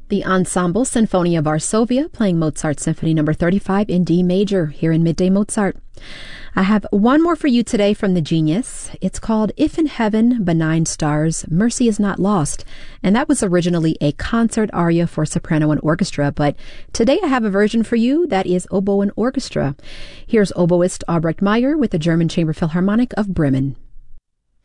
The Ensemble Sinfonia Varsovia playing Mozart Symphony No. 35 in D major here in Midday Mozart. I have one more for you today from the Genius. It's called If in Heaven, Benign Stars, Mercy is Not Lost. And that was originally a concert aria for soprano and orchestra, but today I have a version for you that is oboe and orchestra. Here's oboist Albrecht Meyer with the German Chamber Philharmonic of Bremen.